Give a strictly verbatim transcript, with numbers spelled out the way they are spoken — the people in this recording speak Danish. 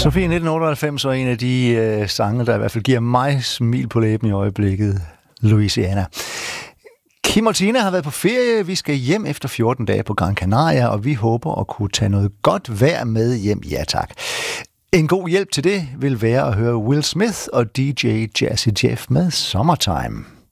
Sofie nitten otteoghalvfems er en af de øh, sange, der i hvert fald giver mig smil på læben i øjeblikket. Louisiana. Kim og Tina har været på ferie. Vi skal hjem efter fjorten dage på Gran Canaria, og vi håber at kunne tage noget godt vejr med hjem. Ja tak. En god hjælp til det vil være at høre Will Smith og D J Jazzy Jeff med Summertime.